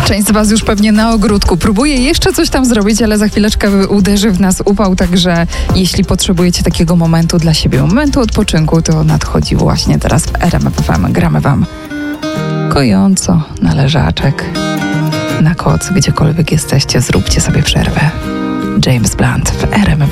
Część z was już pewnie na ogródku próbuje jeszcze coś tam zrobić, ale za chwileczkę uderzy w nas upał, także jeśli potrzebujecie takiego momentu dla siebie, momentu odpoczynku, to nadchodzi właśnie teraz w RMF FM. Gramy wam kojąco na leżaczek, na koc, gdziekolwiek jesteście, zróbcie sobie przerwę. James Blunt w RMF